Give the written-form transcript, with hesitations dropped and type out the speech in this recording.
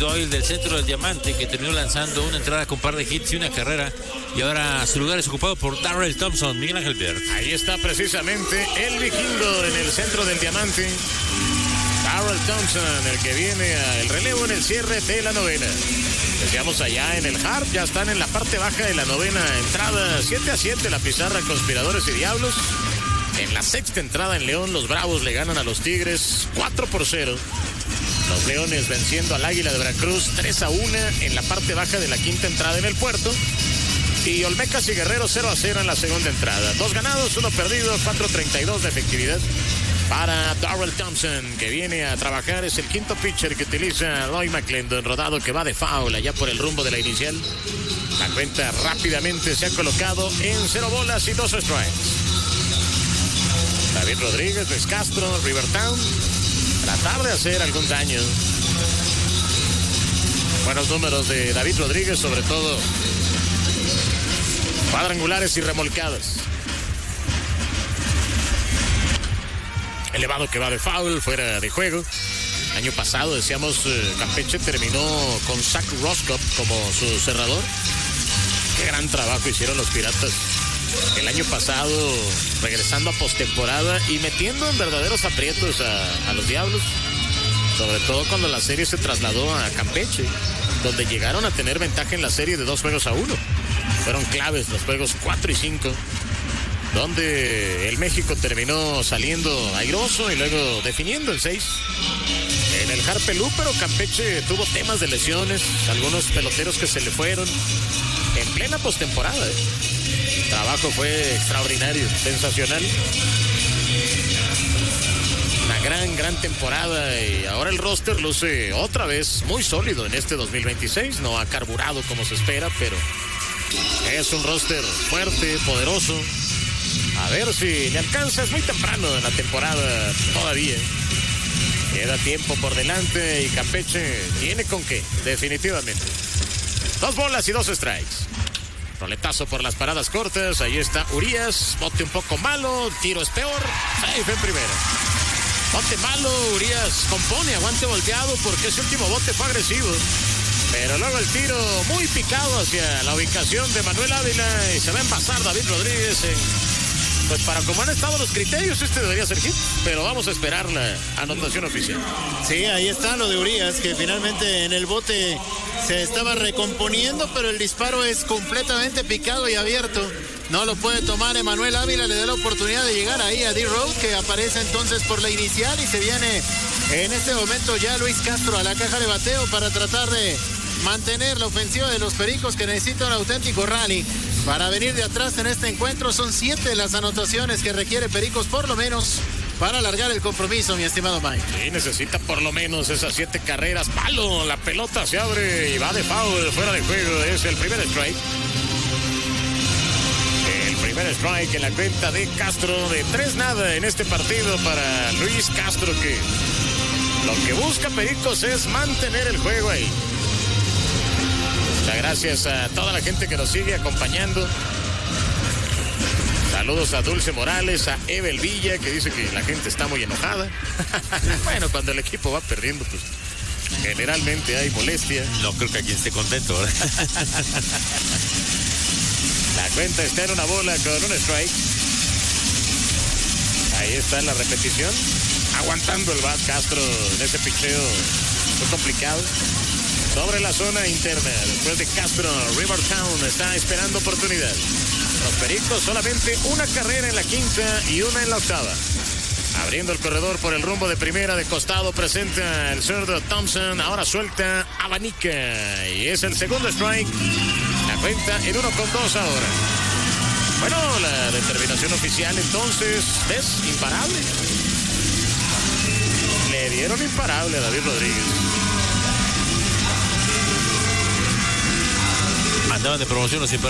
Doyle del centro del Diamante, que terminó lanzando una entrada con par de hits y una carrera, y ahora su lugar es ocupado por Darrell Thompson. Miguel Ángel Bert. Ahí está precisamente el vikingo en el centro del Diamante. Darrell Thompson, el que viene al relevo en el cierre de la novena. Decíamos allá en el Hard, ya están en la parte baja de la novena entrada, 7-7 la pizarra, Conspiradores y Diablos. En la sexta entrada en León, los Bravos le ganan a los Tigres 4-0. Los Leones venciendo al Águila de Veracruz 3-1 en la parte baja de la quinta entrada en el Puerto. Y Olmecas y Guerreros 0-0 en la segunda entrada. 2 ganados, 1 perdido, 4.32 de efectividad para Darrell Thompson, que viene a trabajar. Es el quinto pitcher que utiliza Lloyd McClendon, rodado que va de foul allá por el rumbo de la inicial. La cuenta rápidamente se ha colocado en 0 bolas y 2 strikes. David Rodríguez, Luis Castro, Rivertown, tratar de hacer algún daño. Buenos números de David Rodríguez, sobre todo cuadrangulares y remolcadas. Elevado que va de foul, fuera de juego. Año pasado, decíamos, Campeche terminó con Zach Roscoe como su cerrador. Qué gran trabajo hicieron los Piratas el año pasado, regresando a postemporada y metiendo en verdaderos aprietos a los Diablos. Sobre todo cuando la serie se trasladó a Campeche, donde llegaron a tener ventaja en la serie de 2-1. Fueron claves los juegos 4 y 5. Donde el México terminó saliendo airoso y luego definiendo el 6. En el Harpelú, pero Campeche tuvo temas de lesiones, algunos peloteros que se le fueron en plena postemporada. El trabajo fue extraordinario, sensacional. Una gran temporada, y ahora el roster luce otra vez muy sólido en este 2026. No ha carburado como se espera, pero es un roster fuerte, poderoso. A ver si le alcanza. Es muy temprano en la temporada todavía. Queda tiempo por delante y Campeche tiene con qué, definitivamente. 2 bolas y 2 strikes. Roletazo por las paradas cortas. Ahí está Urias. Bote un poco malo. Tiro es peor. Safe en primera. Bote malo. Urias compone. Aguante volteado porque ese último bote fue agresivo. Pero luego el tiro muy picado hacia la ubicación de Manuel Ávila. Y se va a envasar David Rodríguez pues para como han estado los criterios, debería ser hit, pero vamos a esperar la anotación oficial. Sí, ahí está lo de Urias, que finalmente en el bote se estaba recomponiendo, pero el disparo es completamente picado y abierto. No lo puede tomar Emanuel Ávila, le da la oportunidad de llegar ahí a D-Road, que aparece entonces por la inicial, y se viene en este momento ya Luis Castro a la caja de bateo para tratar de mantener la ofensiva de los Pericos, que necesita un auténtico rally para venir de atrás en este encuentro. Son 7 las anotaciones que requiere Pericos, por lo menos, para alargar el compromiso, mi estimado Mike. Sí, necesita por lo menos esas 7 carreras. Palo, la pelota se abre y va de foul, fuera de juego. Es el primer strike. El primer strike en la cuenta de Castro, de 3-0 en este partido para Luis Castro, que lo que busca Pericos es mantener el juego ahí. Muchas gracias a toda la gente que nos sigue acompañando. Saludos a Dulce Morales, a Evel Villa, que dice que la gente está muy enojada. Bueno, cuando el equipo va perdiendo, pues generalmente hay molestia. No creo que aquí esté contento, ¿verdad? La cuenta está en 1 bola con un strike. Ahí está la repetición. Aguantando el bat Castro en ese picheo muy complicado. Sobre la zona interna, después de Castro, Rivertown está esperando oportunidad. Los Pericos solamente 1 carrera en la quinta y 1 en la octava. Abriendo el corredor por el rumbo de primera, de costado presenta el zurdo Thompson. Ahora suelta Abanica y es el segundo strike. La cuenta en 1-2 ahora. Bueno, la determinación oficial entonces es imparable. Le dieron imparable a David Rodríguez. Andaban de promoción los imparables.